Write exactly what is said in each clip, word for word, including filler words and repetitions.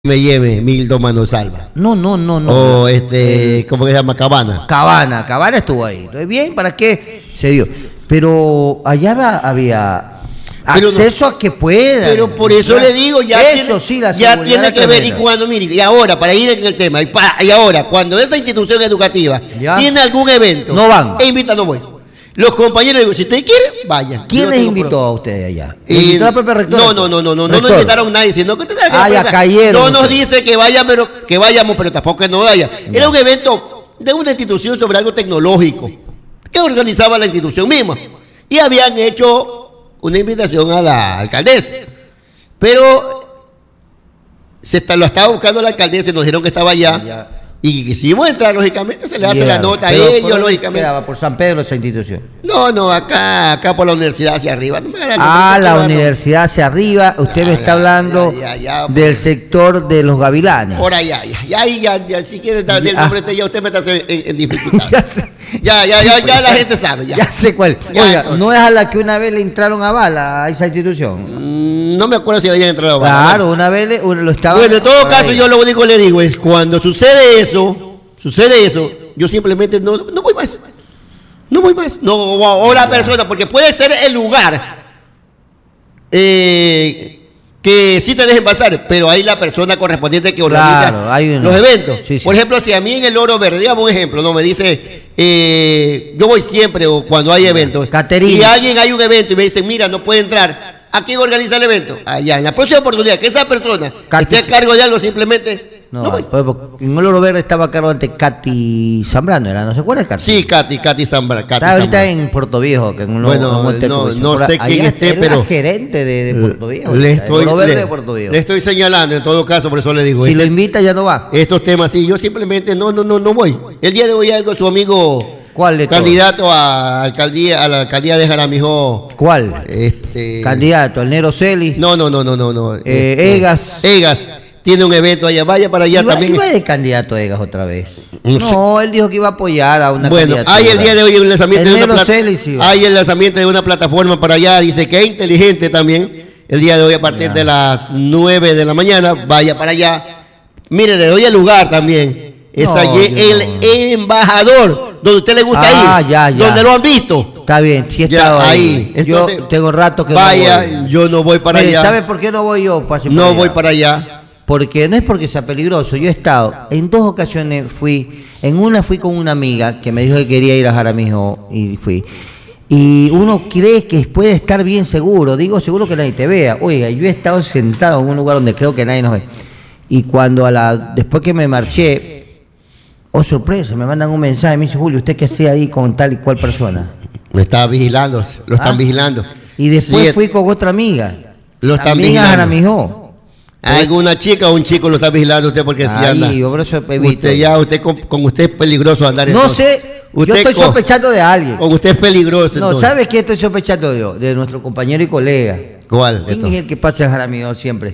me lleve Mildo Manosalva. No, no, no, no. O este, eh, ¿cómo se llama? Cabana. Cabana, Cabana estuvo ahí. Entonces, bien, ¿para qué se dio? Pero allá va, había pero acceso no, a que pueda. Pero por eso le digo, ya eso tiene, sí, la ya tiene que ver. Y tremenda. cuando, mire, y ahora, para ir en el tema, y, para, y ahora, cuando esa institución educativa ¿Ya? tiene algún evento, no van. E invita, no voy. Los compañeros digo, si usted quiere, vaya. ¿Quién les invitó pro... a ustedes allá? Eh, ¿Invitó la propia rectora? No, no, no, no, no, no nos invitaron a nadie, sino que usted sabe que ah, ya cayeron. no nos dice que vayamos, pero que vayamos, pero tampoco que no vaya. No. Era un evento de una institución sobre algo tecnológico que organizaba la institución misma. Y habían hecho una invitación a la alcaldesa. Pero se está, lo estaba buscando la alcaldesa y nos dijeron que estaba allá. Ya. Y quisimos entrar, lógicamente, se le hace yeah. la nota a ellos, lógicamente. ¿Quedaba por San Pedro esa institución? No, no, acá, acá por la universidad hacia arriba. No me ah, la universidad hacia arriba. Usted ya, me está ya, hablando ya, ya, del sector de los Gavilanes. Por allá, ya, ya, ya, ya si quiere dar el nombre, ah. ya usted me está en, en dificultad. ya, ya, ya, ya la gente sabe. Ya, ya sé cuál. Ya, Oiga, entonces. ¿no es a la que una vez le entraron a bala a esa institución? Mm, no me acuerdo si le habían entrado a bala. Claro, ¿no? una vez le, uno lo estaba. Bueno, en todo caso, ahí. yo lo único que le digo es, cuando sucede eso, sucede eso, yo simplemente no, no voy más. No voy más. No, o, o la persona, porque puede ser el lugar eh, que sí te dejen pasar, pero hay la persona correspondiente que organiza claro, hay una, los eventos. Sí, sí. Por ejemplo, si a mí en el Oro Verde, digamos un ejemplo, no me dice, eh, yo voy siempre o cuando hay eventos. Caterina. Y alguien hay un evento y me dice, mira, no puede entrar. ¿A quién organiza el evento? Allá, en la próxima oportunidad, que esa persona Katy, esté a cargo de algo, simplemente no, no voy. Pues, en el Oro Verde estaba a cargo ante Katy Zambrano, ¿era? ¿No se acuerda de Katy? Sí, Katy, Katy Zambrano. Está ahorita en Puerto Viejo, que en un bueno, no, no, no sé quién esté, pero la gerente de, de Puerto Viejo. Le estoy, Verde le, de Puerto Viejo. le estoy señalando, en todo caso, por eso le digo. Si este, lo invita, ya no va. Estos temas, sí, yo simplemente no, no, no, no voy. El día de hoy algo su amigo. ¿Cuál de candidato a alcaldía a la alcaldía de Jaramillo? ¿Cuál? Este candidato, el Nero Celi. No, no, no, no, no, no. Eh, este, Egas. Egas tiene un evento allá, vaya para allá ¿Iba, también. ¿Iba de candidato Egas otra vez? No, no él dijo que iba a apoyar a una bueno, candidatura. hay el día de hoy el lanzamiento el de una plata sí hay el lanzamiento de una plataforma para allá, dice que es inteligente también. El día de hoy a partir ya. de las nueve de la mañana, vaya para allá. Mire, le doy el lugar también. Es no, allí el, no. el embajador, donde a usted le gusta ah, ir, ya, ya. donde lo han visto. Está bien, sí he estado ahí. ahí. Entonces, yo tengo rato que vaya, no voy. yo no voy para Mire, allá. ¿sabe por qué no voy yo? Pase no para voy para allá. Porque no es porque sea peligroso. Yo he estado, en dos ocasiones fui, en una fui con una amiga que me dijo que quería ir a Jaramillo y fui. Y uno cree que puede estar bien seguro. Digo, seguro que nadie te vea. Oiga, yo he estado sentado en un lugar donde creo que nadie nos ve. Y cuando a la, después que me marché, oh, sorpresa, me mandan un mensaje, me dice, Julio, ¿usted qué hacía ahí con tal y cual persona? Me estaba vigilando, lo están ¿Ah? vigilando. Y después sí, fui con otra amiga. Lo están amiga vigilando. Jaramillo. ¿Alguna chica o un chico lo está vigilando usted porque si anda? Yo por eso evito. Usted ya, usted con, con usted es peligroso andar en No todo. sé, usted yo estoy con, sospechando de alguien. Con usted es peligroso. No, entonces. ¿Sabe qué estoy sospechando yo? De nuestro compañero y colega. ¿Cuál? ¿Quién es el que pasa en Jaramillo siempre?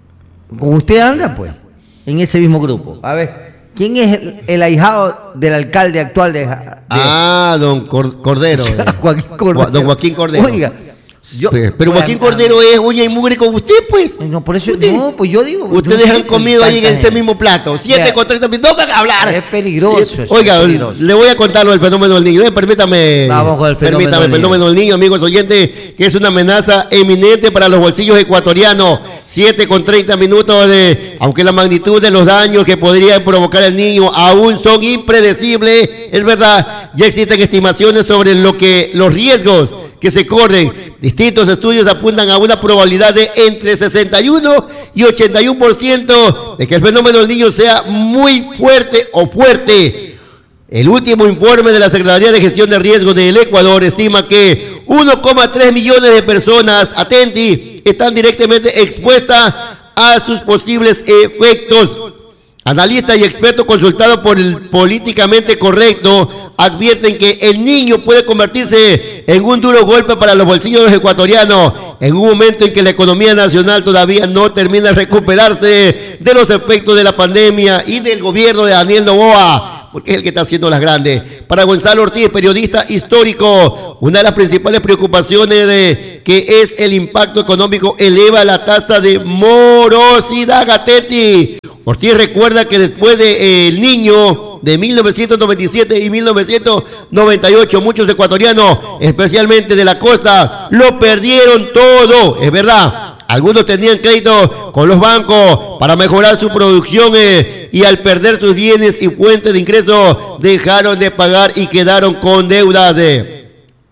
¿Con usted anda, pues? En ese mismo grupo. A ver. ¿Quién es el, el ahijado del alcalde actual de, de Ah, don Cordero. Joaquín Cordero. Don Joaquín Cordero. Oiga, yo, pero, pero Joaquín pues, Cordero es uña y mugre con usted, pues. No, por eso, usted, no, pues yo digo. Ustedes no, han comido ahí en ese mismo plato. Siete con treinta minutos, no van a hablar. Es peligroso. Es, oiga, es peligroso. Le voy a contar lo del fenómeno del niño. Eh, permítame. Vamos con el fenómeno permítame, del el fenómeno del niño, amigos oyentes, que es una amenaza eminente para los bolsillos ecuatorianos. Siete con treinta minutos, de, aunque la magnitud de los daños que podría provocar el niño aún son impredecibles. Es verdad, ya existen estimaciones sobre lo que los riesgos que se corren. Distintos estudios apuntan a una probabilidad de entre sesenta y uno y ochenta y uno por ciento de que el fenómeno del niño sea muy fuerte o fuerte. El último informe de la Secretaría de Gestión de Riesgos del Ecuador estima que uno coma tres millones de personas, atenti, están directamente expuestas a sus posibles efectos. Analistas y expertos consultados por el políticamente correcto advierten que el niño puede convertirse en un duro golpe para los bolsillos de los ecuatorianos en un momento en que la economía nacional todavía no termina de recuperarse de los efectos de la pandemia y del gobierno de Daniel Noboa. porque es el que está haciendo las grandes. Para Gonzalo Ortiz, periodista histórico, una de las principales preocupaciones de que es el impacto económico eleva la tasa de morosidad, Gateti. Ortiz recuerda que después de eh, El Niño de mil novecientos noventa y siete y mil novecientos noventa y ocho, muchos ecuatorianos, especialmente de la costa, lo perdieron todo. Es verdad, algunos tenían crédito con los bancos para mejorar su producción eh, y al perder sus bienes y fuentes de ingresos dejaron de pagar y quedaron con deudas. Eh.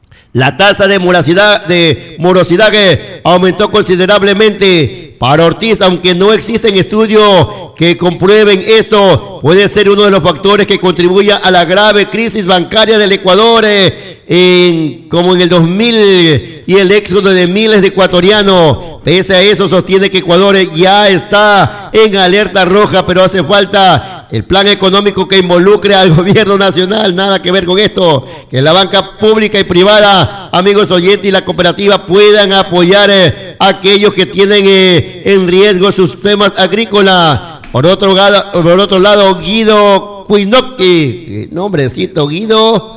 La tasa de morosidad, de morosidad que aumentó considerablemente. Para Ortiz, aunque no existen estudios que comprueben esto, puede ser uno de los factores que contribuya a la grave crisis bancaria del Ecuador, eh, en, como en el dos mil y el éxodo de miles de ecuatorianos. Pese a eso, sostiene que Ecuador ya está en alerta roja, pero hace falta el plan económico que involucre al gobierno nacional. Nada que ver con esto. Que la banca pública y privada, amigos oyentes, y la cooperativa puedan apoyar eh, a aquellos que tienen eh, en riesgo sus temas agrícolas. Por otro, por otro lado, Guido Cuinoqui, nombrecito Guido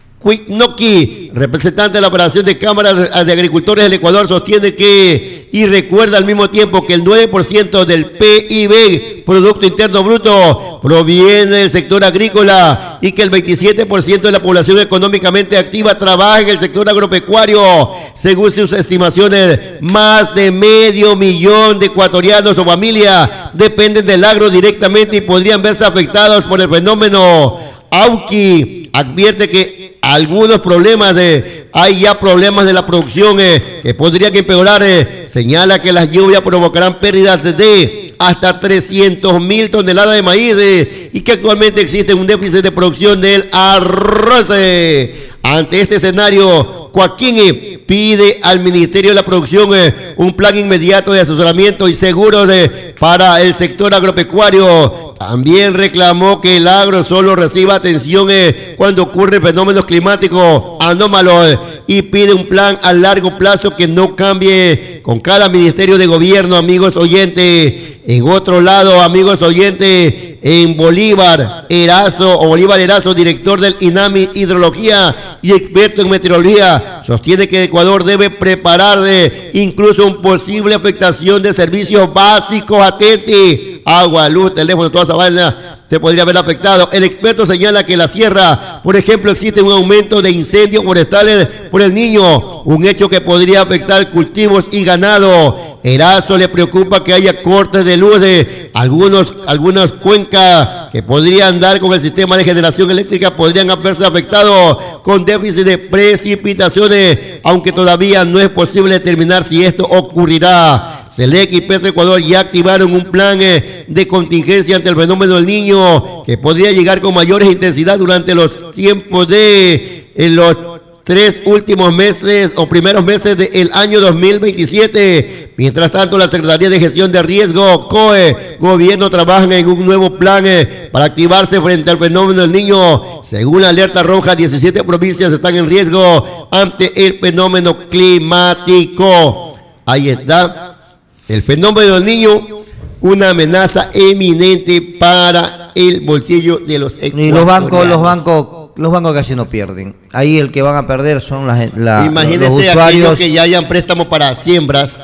Cuinoqui, representante de la operación de cámaras de agricultores del Ecuador, sostiene que y recuerda al mismo tiempo que el nueve por ciento del P I B, Producto Interno Bruto, proviene del sector agrícola y que el veintisiete por ciento de la población económicamente activa trabaja en el sector agropecuario. Según sus estimaciones, más de medio millón de ecuatorianos o familias dependen del agro directamente y podrían verse afectados por el fenómeno. Auqui advierte que algunos problemas de, hay ya problemas de la producción eh, que podrían empeorar. Eh, señala que las lluvias provocarán pérdidas de hasta trescientos mil toneladas de maíz eh, y que actualmente existe un déficit de producción del arroz. Eh. Ante este escenario, Joaquín eh, pide al Ministerio de la Producción eh, un plan inmediato de asesoramiento y seguros eh, para el sector agropecuario. También reclamó que el agro solo reciba atención eh, cuando ocurren fenómenos climáticos anómalos eh, y pide un plan a largo plazo que no cambie con cada ministerio de gobierno, amigos oyentes. En otro lado, amigos oyentes, en Bolívar Erazo, o Bolívar Erazo, director del INAMI Hidrología y experto en meteorología, sostiene que Ecuador debe preparar de incluso una posible afectación de servicios básicos, atente, agua, luz, teléfono, toda esa vaina se podría haber afectado. El experto señala que en la sierra, por ejemplo, existe un aumento de incendios forestales por El Niño, un hecho que podría afectar cultivos y ganado. Erazo le preocupa que haya cortes de luz de algunos, algunas cuencas que podrían dar con el sistema de generación eléctrica, podrían haberse afectados con déficit de precipitaciones, aunque todavía no es posible determinar si esto ocurrirá. Selec y Petroecuador ya activaron un plan eh, de contingencia ante el fenómeno del Niño que podría llegar con mayores intensidad durante los tiempos de en los tres últimos meses o primeros meses del año dos mil veintisiete. Mientras tanto, la Secretaría de Gestión de Riesgo, C O E, Gobierno, trabajan en un nuevo plan eh, para activarse frente al fenómeno del Niño. Según la alerta roja, diecisiete provincias están en riesgo ante el fenómeno climático. Ahí está. El fenómeno del Niño, una amenaza eminente para el bolsillo de los ecuatorianos. Y los bancos, los bancos, los bancos casi no pierden. Ahí el que van a perder son las, la, Imagínese los usuarios aquellos que ya hayan préstamos para siembras.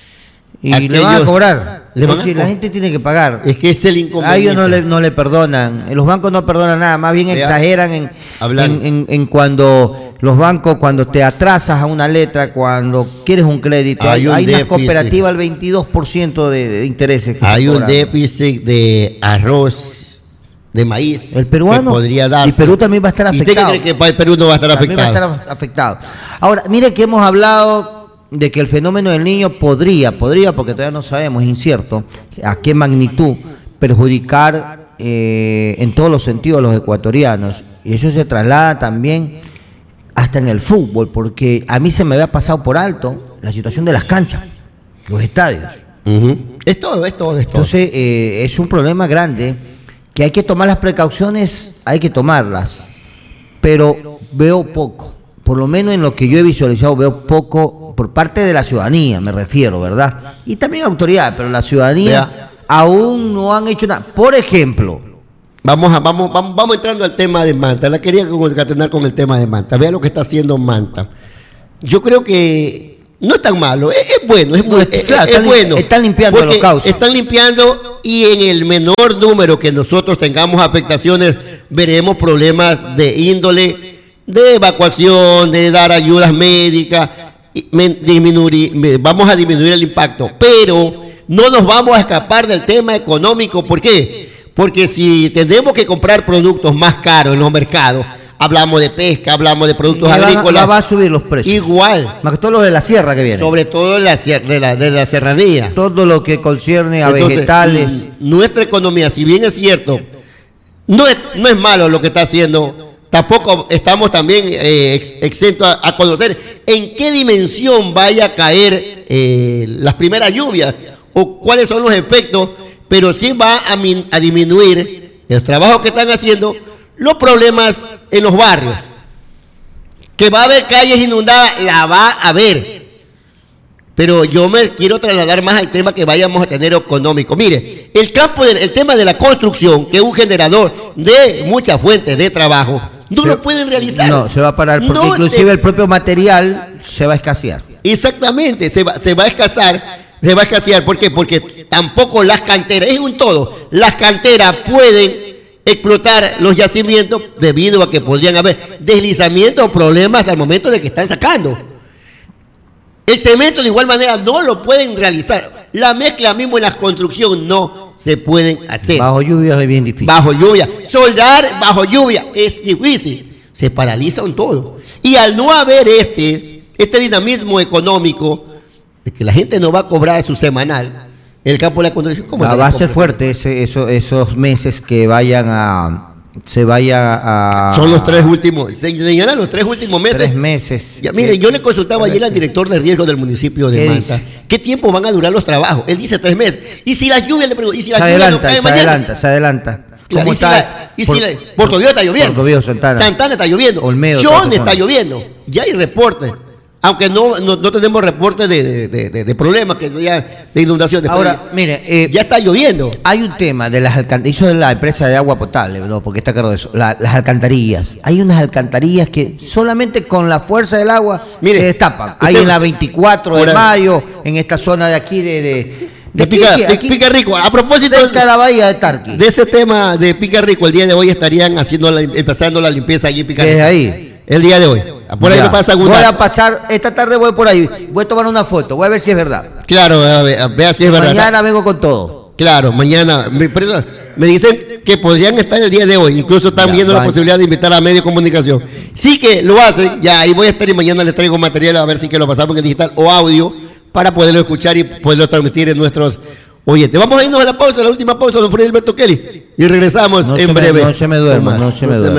Y aquellos, le van a cobrar. Le van es decir, a la gente tiene que pagar. Es que es el inconveniente. A ellos no le, no le perdonan. Los bancos no perdonan nada. Más bien Vea, exageran en, en, en, en cuando los bancos, cuando te atrasas a una letra, cuando quieres un crédito. Hay, hay una cooperativa al veintidós por ciento de, de intereses. Que hay un déficit de arroz, de maíz. El peruano. Que podría darse. Y Perú también va a estar afectado. ¿Y usted cree que el Perú no va a estar también afectado? Va a estar afectado. Ahora, mire que hemos hablado de que el fenómeno del Niño podría, podría, porque todavía no sabemos, es incierto, a qué magnitud perjudicar eh, en todos los sentidos a los ecuatorianos. Y eso se traslada también hasta en el fútbol, porque a mí se me había pasado por alto la situación de las canchas, los estadios. Uh-huh. Es todo, es todo, es todo. Entonces, eh, es un problema grande que hay que tomar las precauciones, hay que tomarlas, pero veo poco. Por lo menos en lo que yo he visualizado, veo poco por parte de la ciudadanía, me refiero, ¿verdad? Y también autoridades, pero la ciudadanía Vea. aún no han hecho nada. Por ejemplo, Vamos, a, vamos, vamos, vamos entrando al tema de Manta. La quería concatenar con el tema de Manta. Vea lo que está haciendo Manta. Yo creo que no es tan malo, es, es bueno, es, muy, es, claro, es, es están, bueno. Están limpiando los cauces. Están limpiando y en el menor número que nosotros tengamos afectaciones, veremos problemas de índole, de evacuación, de dar ayudas médicas, disminuir, vamos a disminuir el impacto, pero no nos vamos a escapar del tema económico. ¿Por qué? Porque si tenemos que comprar productos más caros en los mercados, hablamos de pesca, hablamos de productos la, agrícolas, la va a subir los precios. Igual. Más que todo lo de la sierra que viene. Sobre todo la, de, la, de la serranía. Todo lo que concierne a Entonces, vegetales. Nuestra economía, si bien es cierto, no es, no es malo lo que está haciendo, tampoco estamos también eh, ex, exentos a, a conocer en qué dimensión vaya a caer eh, las primeras lluvias o cuáles son los efectos, pero sí va a, min, a disminuir el trabajo que están haciendo, los problemas en los barrios. Que va a haber calles inundadas, la va a haber. Pero yo me quiero trasladar más al tema que vayamos a tener económico. Mire, el campo, del, el tema de la construcción, que es un generador de muchas fuentes de trabajo, no se, lo pueden realizar. No, se va a parar, porque no inclusive se, el propio material se va a escasear. Exactamente, se va, se va a escasear. Se va a escasear, ¿por qué? Porque tampoco las canteras, es un todo, las canteras pueden explotar los yacimientos debido a que podrían haber deslizamientos o problemas al momento de que están sacando. El cemento de igual manera no lo pueden realizar. La mezcla mismo en la construcción no se pueden hacer. Bajo lluvia es bien difícil. Bajo lluvia. Soldar bajo lluvia es difícil. Se paraliza un todo. Y al no haber este, este dinamismo económico, de que la gente no va a cobrar su semanal, el campo de la construcción, ¿cómo va a ser fuerte ese, eso, esos meses que vayan a se vaya a son los tres últimos, se señalan los tres últimos meses. Tres meses. Ya, mire, yo le consultaba ayer al director de riesgo del municipio de Manta, ¿qué tiempo van a durar los trabajos? Él dice tres meses. Y si las lluvias le pregunto, y si las se lluvias adelanta, no caen se mañana. adelanta, se adelanta. Claro, y si la, y por, si la, Portoviejo está lloviendo. Portoviejo, Santana. Santana está lloviendo. Olmedo, John está lloviendo. Ya hay reportes. Aunque no, no, no tenemos reportes de, de, de, de problemas, que sea de inundaciones. Ahora, mire, eh, ya está lloviendo. Hay un tema de las alcantarillas, eso de la empresa de agua potable, ¿no? Porque está claro de eso. La, las alcantarillas. Hay unas alcantarillas que solamente con la fuerza del agua mire, se destapan. Hay en la veinticuatro de mayo, en esta zona de aquí de... de De Pica, aquí, aquí, Pica Rico, a propósito de la bahía de Tarqui. De ese tema de Pica Rico, el día de hoy estarían haciendo la, empezando la limpieza allí en Pica Rico. Desde ahí. El día de hoy. Por ya. Ahí me pasa a Voy a pasar, esta tarde voy por ahí, voy a tomar una foto, voy a ver si es verdad. Claro, a ver, a ver si es verdad. Mañana vengo con todo. Claro, mañana. Me, me dicen que podrían estar el día de hoy, incluso están ya, viendo van. la posibilidad de invitar a medios de comunicación. Sí que lo hacen, ya ahí voy a estar y mañana les traigo material a ver si que lo pasamos en digital o audio para poderlo escuchar y poderlo transmitir en nuestros oyentes. Vamos a irnos a la pausa, la última pausa, don Freddy Alberto Kelly, y regresamos no en me, breve. No se me duerma, no se me duerma.